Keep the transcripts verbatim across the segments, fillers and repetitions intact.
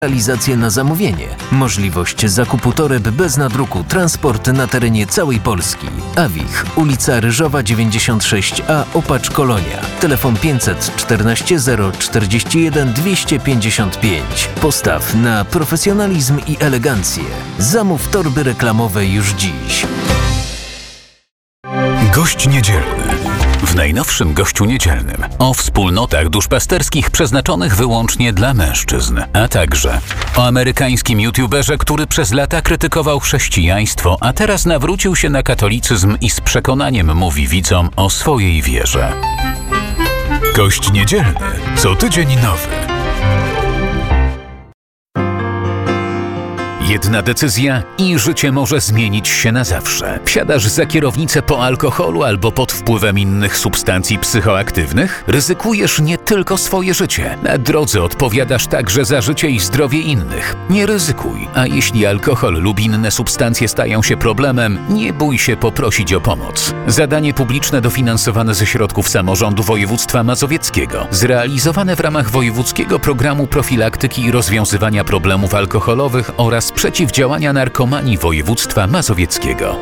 Realizację na zamówienie, możliwość zakupu toreb bez nadruku, transport na terenie całej Polski. Awich, ulica Ryżowa dziewięćdziesiąt sześć A, Opacz, Kolonia. Telefon pięćset czternaście zero czterdzieści jeden dwieście pięćdziesiąt pięć. Postaw na profesjonalizm i elegancję. Zamów torby reklamowe już dziś. Gość niedzielny. W najnowszym Gościu Niedzielnym o wspólnotach duszpasterskich przeznaczonych wyłącznie dla mężczyzn, a także o amerykańskim youtuberze, który przez lata krytykował chrześcijaństwo, a teraz nawrócił się na katolicyzm i z przekonaniem mówi widzom o swojej wierze. Gość Niedzielny. Co tydzień nowy. Jedna decyzja i życie może zmienić się na zawsze. Wsiadasz za kierownicę po alkoholu albo pod wpływem innych substancji psychoaktywnych? Ryzykujesz nie tylko swoje życie. Na drodze odpowiadasz także za życie i zdrowie innych. Nie ryzykuj, a jeśli alkohol lub inne substancje stają się problemem, nie bój się poprosić o pomoc. Zadanie publiczne dofinansowane ze środków samorządu województwa mazowieckiego, zrealizowane w ramach wojewódzkiego programu profilaktyki i rozwiązywania problemów alkoholowych oraz przeciwdziałania narkomanii województwa mazowieckiego.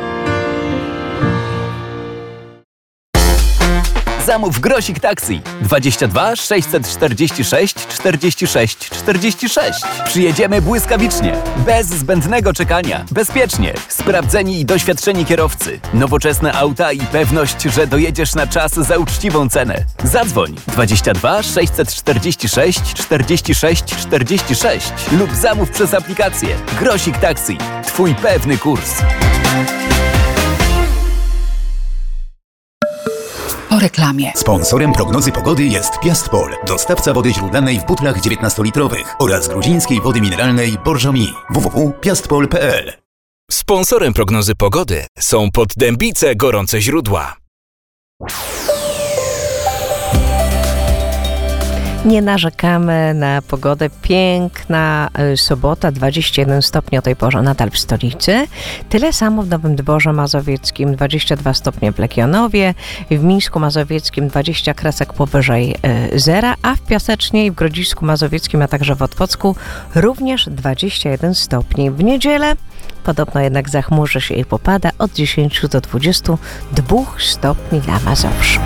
Zamów Grosik Taxi dwadzieścia dwa sześćset czterdzieści sześć czterdzieści sześć czterdzieści sześć. Przyjedziemy błyskawicznie, bez zbędnego czekania, bezpiecznie, sprawdzeni i doświadczeni kierowcy, nowoczesne auta i pewność, że dojedziesz na czas za uczciwą cenę. Zadzwoń dwadzieścia dwa sześćset czterdzieści sześć czterdzieści sześć czterdzieści sześć lub zamów przez aplikację. Grosik Taxi. Twój pewny kurs. Po reklamie. Sponsorem prognozy pogody jest Piastpol, dostawca wody źródlanej w butlach dziewiętnastolitrowych oraz gruzińskiej wody mineralnej Borżomi. w w w kropka piastpol kropka p l. Sponsorem prognozy pogody są Poddębice Gorące Źródła. Nie narzekamy na pogodę. Piękna sobota, dwadzieścia jeden stopni o tej porze nadal w stolicy. Tyle samo w Nowym Dworze Mazowieckim, dwadzieścia dwa stopnie w Legionowie, w Mińsku Mazowieckim dwadzieścia kresek powyżej zera, a w Piasecznie i w Grodzisku Mazowieckim, a także w Otwocku również dwadzieścia jeden stopni. W niedzielę podobno jednak zachmurzy się i popada od dziesięciu do dwudziestu dwóch stopni na Mazowszu.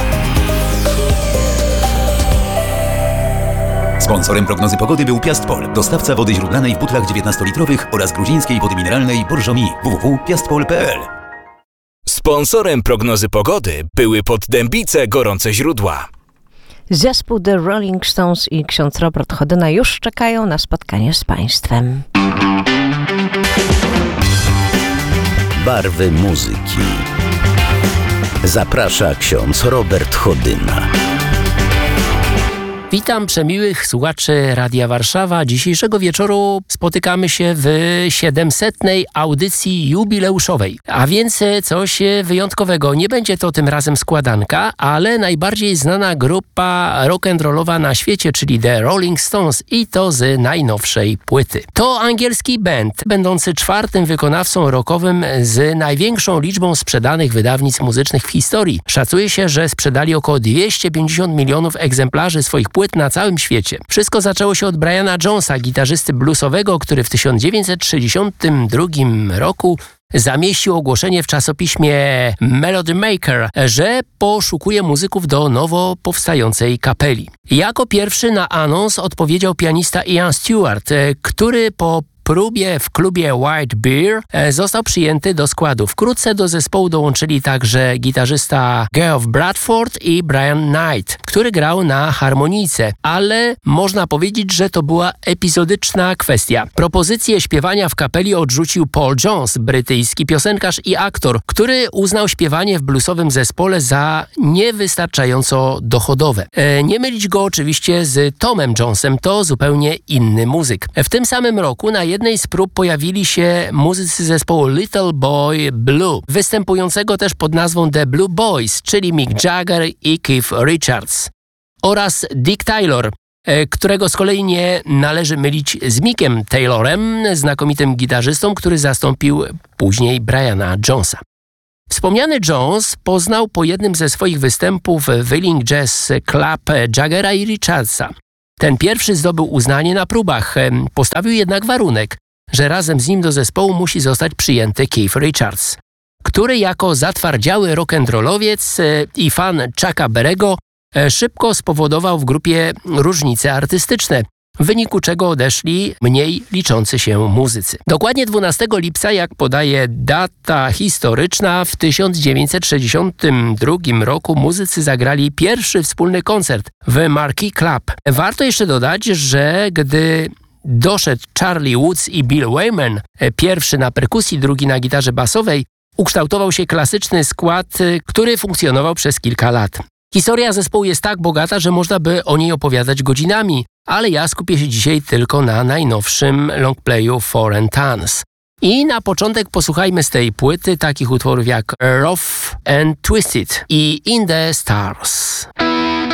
Sponsorem prognozy pogody był Piastpol, dostawca wody źródlanej w butlach dziewiętnastolitrowych oraz gruzińskiej wody mineralnej Borżomi. w w w kropka piastpol kropka p l. Sponsorem prognozy pogody były Poddębice Gorące Źródła. Zespół The Rolling Stones i ksiądz Robert Chodyna już czekają na spotkanie z państwem. Barwy muzyki. Zaprasza ksiądz Robert Chodyna. Witam przemiłych słuchaczy Radia Warszawa. Dzisiejszego wieczoru spotykamy się w siedemsetnej audycji jubileuszowej. A więc coś wyjątkowego. Nie będzie to tym razem składanka, ale najbardziej znana grupa rock'n'rollowa na świecie, czyli The Rolling Stones, i to z najnowszej płyty. To angielski band, będący czwartym wykonawcą rockowym z największą liczbą sprzedanych wydawnictw muzycznych w historii. Szacuje się, że sprzedali około dwieście pięćdziesiąt milionów egzemplarzy swoich płyt na całym świecie. Wszystko zaczęło się od Briana Jonesa, gitarzysty bluesowego, który w tysiąc dziewięćset sześćdziesiątym drugim roku zamieścił ogłoszenie w czasopiśmie Melody Maker, że poszukuje muzyków do nowo powstającej kapeli. Jako pierwszy na anons odpowiedział pianista Ian Stewart, który po próbie w klubie White Bear został przyjęty do składu. Wkrótce do zespołu dołączyli także gitarzysta Geoff Bradford i Brian Knight, który grał na harmonijce, ale można powiedzieć, że to była epizodyczna kwestia. Propozycję śpiewania w kapeli odrzucił Paul Jones, brytyjski piosenkarz i aktor, który uznał śpiewanie w bluesowym zespole za niewystarczająco dochodowe. E, nie mylić go oczywiście z Tomem Jonesem, to zupełnie inny muzyk. W tym samym roku na jednej z prób pojawili się muzycy zespołu Little Boy Blue, występującego też pod nazwą The Blue Boys, czyli Mick Jagger i Keith Richards, oraz Dick Taylor, którego z kolei nie należy mylić z Mickiem Taylorem, znakomitym gitarzystą, który zastąpił później Briana Jonesa. Wspomniany Jones poznał po jednym ze swoich występów w Wheeling Jazz Club Jaggera i Richardsa. Ten pierwszy zdobył uznanie na próbach. Postawił jednak warunek, że razem z nim do zespołu musi zostać przyjęty Keith Richards, który jako zatwardziały rock'n'rollowiec i fan Chucka Berry'ego szybko spowodował w grupie różnice artystyczne, w wyniku czego odeszli mniej liczący się muzycy. Dokładnie dwunastego lipca, jak podaje data historyczna, w tysiąc dziewięćset sześćdziesiątym drugim roku muzycy zagrali pierwszy wspólny koncert w Marquee Club. Warto jeszcze dodać, że gdy doszedł Charlie Woods i Bill Wyman, pierwszy na perkusji, drugi na gitarze basowej, ukształtował się klasyczny skład, który funkcjonował przez kilka lat. Historia zespołu jest tak bogata, że można by o niej opowiadać godzinami, ale ja skupię się dzisiaj tylko na najnowszym longplayu Foreign Towns. I na początek posłuchajmy z tej płyty takich utworów jak Rough and Twisted i In the Stars.